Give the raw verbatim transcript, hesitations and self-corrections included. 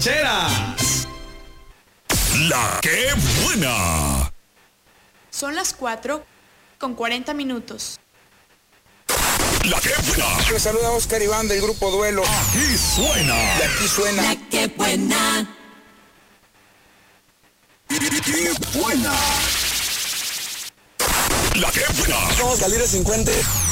rancheras. La que buena. Son las cuatro con cuarenta minutos. La que buena. Les saluda Oscar Iván del grupo Duelo. Aquí suena. Y aquí suena. La que buena. ¡Qué buena! La que buena. Somos Calibre cincuenta.